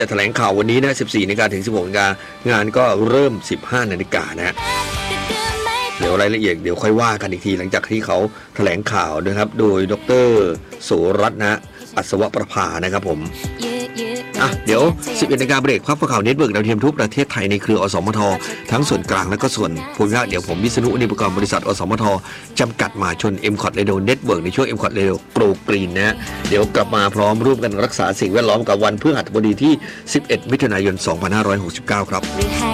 จะแถลงข่าววันนี้นะ 14 นาฬิกาถึง 16 นาฬิกางานก็เริ่ม 15 นาฬิกานะฮะเดี๋ยวรายละเอียดเดี๋ยวค่อยว่ากันอีกทีหลังจากที่เขาแถลงข่าวนะครับโดยดร.โสรัตน์นะอัศวประภานะครับผมเดี๋ยว 11 นาฬิกาเบรกพักข่าวเน็ตเวิร์กดาวเทียมทุกประเทศไทยในเครืออสมททั้งส่วนกลางและก็ส่วนภูมิภาคเดี๋ยวผมวิษณุนิปกรบริษัทอสมทจำกัดมหาชน MCOT Radio Network ในช่วง MCOT Radio Pro Green นะเดี๋ยวกลับมาพร้อมร่วมกันรักษาสิ่งแวดล้อมกับวันพฤหัสบดีที่ 11 มิถุนายน 2569 ครับ